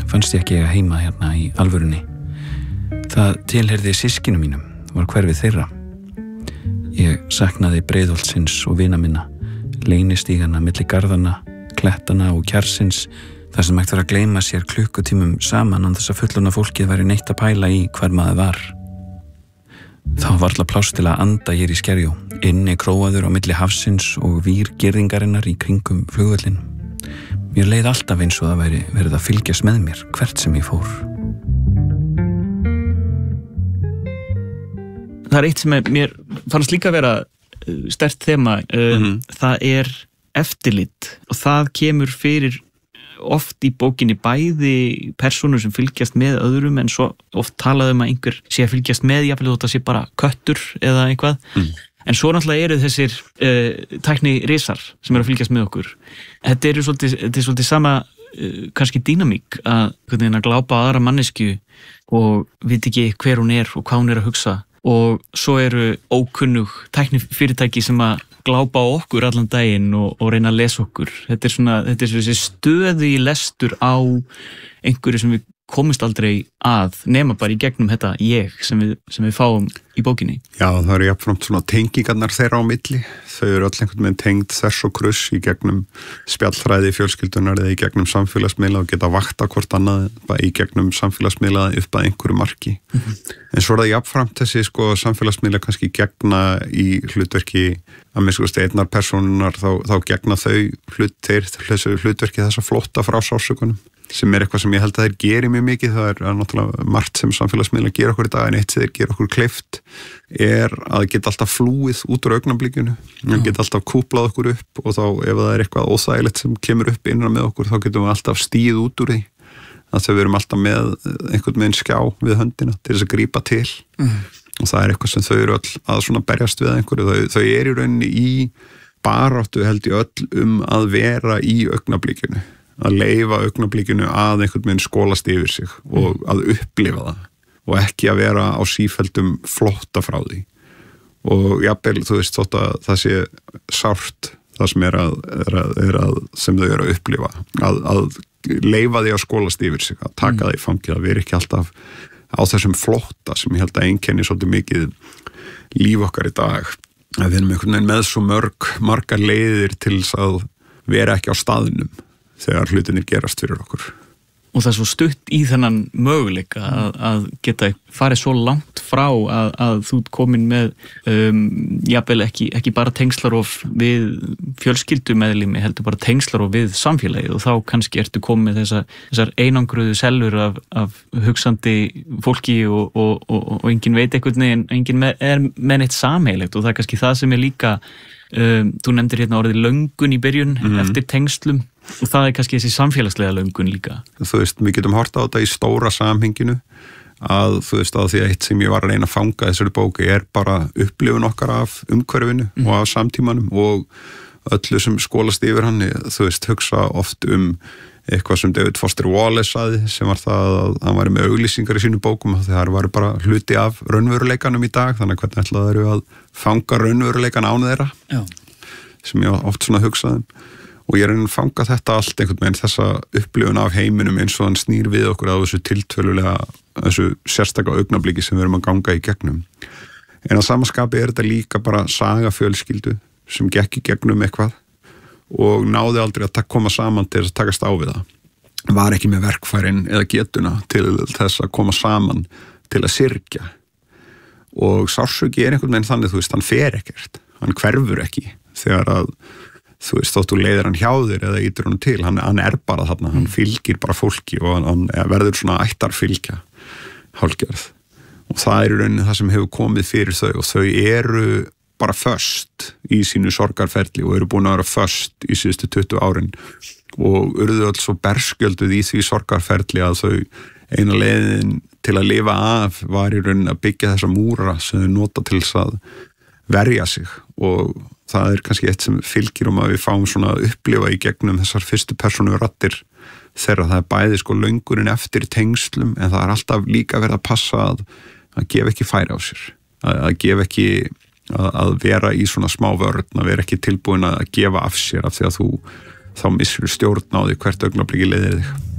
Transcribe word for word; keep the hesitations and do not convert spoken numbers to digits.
fannst ég ekki að heima hérna í alvörunni. Það tilheyrði systkinum mínum, var hverfið þeirra. Ég saknaði Breiðholtsins og vina minna, leynistígana milli garðana, klettana og kjarsins, þar sem hægt var að gleyma sér klukkutímum saman án þess að fullorðna fólkið væri neitt að pæla í hvar maður var. Það var varla pláss til að anda hér í Skerjó, inni króaður á milli hafsins og vír girðingarinnar í kringum flugvöllin. Mér leið alltaf eins og það væri verið að fylgjast með mér hvert sem ég fór. Það er eitt sem er, mér fannst líka að vera sterkt þema, mm-hmm. það er eftirlit og það kemur fyrir oft í bókinni bæði persónur sem fylgjast með öðrum en svo oft talaðu um að einhver sé að fylgjast með, jafnvel þótt að sé bara köttur eða eitthvað. Mm. En svo náttúrulega eru þessir uh, tækni risar sem eru að fylgjast með okkur. Þetta eru svolítið, þetta er svolítið sama uh, kannski dýnamík að, að glápa á aðra manneskju og veit ekki hver hún er og hvað hún er að hugsa. Og svo eru ókunnug tækni fyrirtæki sem að glápa á okkur allan daginn og, og reyna að lesa okkur. Þetta er svona, þetta er svona stöðu í lestur á einhverju sem við komumst aldrei að nema bara í gegnum þetta ég sem við, sem við fáum í bókinni. Já, það eru jafnframt svona tengingarnar þeirra á milli. Þau eru öll einhvern veginn tengd þess og kruss í gegnum spjallþræði fjölskyldunar eða í gegnum samfélagsmiðla og geta vakta hvort annað í gegnum samfélagsmiðla upp að einhverju marki. Mm-hmm. En svo er það jafnframt þessi sko samfélagsmiðla kannski gegna í hlutverki að minnst sko einnar persónunar þá, þá gegna þau hlut, þeir, hlutverki þessa flotta frá sásökunum. Sem er eitthvað sem ég held að þeir geri mjög mikið, það er náttúrulega margt sem samfélagsmiðlar gera okkur í dag en eitt sem þeir gera okkur kleift er að geta alltaf flúið út úr augnablikinu, að geta alltaf kúplað okkur upp og þá ef það er eitthvað óþægilegt sem kemur upp innan með okkur þá getum við alltaf stíð út úr því að þau verum alltaf með einhvern veginn skjá við höndina til þess að grípa til mm. og það er eitthvað sem þau eru öll að svona berjast við einhverju, þau, þau eru í rauninni í baráttu held ég öll um að vera í augnablikinu að leyfa augnablikinu að einhvern veginn skólast yfir sig og að upplifa það og ekki að vera á sífelldum flotta frá því og jafnvel, þú veist, þótt að það sé sárt það sem er að, er að, er að sem þau eru að upplifa að, að leyfa því að skólast yfir sig að taka mm. það í fangið, að vera ekki alltaf á þessum flotta sem ég held að einkenni svolítið mikið líf okkar í dag að við erum einhvern veginn með svo mörg margar leiðir til þess að vera ekki á staðnum þegar hlutinir gerast fyrir okkur. Og það er svo stutt í þennan möguleika að, að geta farið svo langt frá að, að þú ert komin með um, jafnvel ekki, ekki bara tengslarof við fjölskyldumeðlimi, heldur bara tengslarof við samfélagið og þá kannski ertu komin með þessa, þessar einangruðu sellur af, af hugsandi fólki og, og, og, og enginn veit eitthvað en enginn með, er með neitt samheilegt og það er kannski það sem er líka Um, þú nefndir hérna orðið löngun í byrjun mm. eftir tengslum og það er kannski þessi samfélagslega löngun líka. Þú veist, við getum hort á þetta í stóra samhenginu að þú veist að því að eitt sem ég var að reyna að fanga þessari bóki er bara upplifun okkar af umhverfinu mm. og af samtímanum og öllu sem skólast yfir hann, þú veist, hugsa oft um eitthvað sem David Foster Wallace saði sem var það að hann væri með auglýsingar í sínu bókum og það var bara hluti af raunveruleikanum í dag, þannig að hvernig ætla það eru að fanga raunveruleikan án þeirra Já. Sem ég oft svona hugsaði og ég er að fanga þetta allt einhvern veginn þessa upplifun af heiminum eins og hann snýr við okkur á þessu tiltölulega þessu sérstaka augnabliki sem við erum að ganga í gegnum en á samaskapi er þetta líka bara saga fjölskyldu sem gekk í gegnum eitthvað og náði aldrei að koma saman til þess að takast á við það. Var ekki með verkfærin eða getuna til þess að koma saman til að syrgja. Og sársauki er einhvern veginn þannig, þú veist, hann fer ekkert. Hann hverfur ekki þegar að, þú veist, þóttu leiðir hann hjá þér eða ítur hann til. Hann, hann er bara þarna, hann fylgir bara fólki og hann, hann verður svona ættarfylgja hálfgerð. Og það er í rauninni það sem hefur komið fyrir þau og þau eru bara föst í sínu sorgarferli og eru búin að vera föst í síðustu tuttugu árin og urðu öll svo berskjölduð í því sorgarferli að þau eina leiðin til að lifa af var í rauninni að byggja þessa múra sem þau nota til þess að verja sig og það er kannski eitt sem fylgir um að við fáum svona að upplifa í gegnum þessar fyrstu persónu rattir þegar það er bæði sko löngurinn eftir tengslum en það er alltaf líka verið að passa að, að gefa ekki færi á sér að, að gefa ekki að vera í svona smá vörn, að vera ekki tilbúin að gefa af sér af því að þú þá missir stjórn á því hvert augnablik leiðir þig.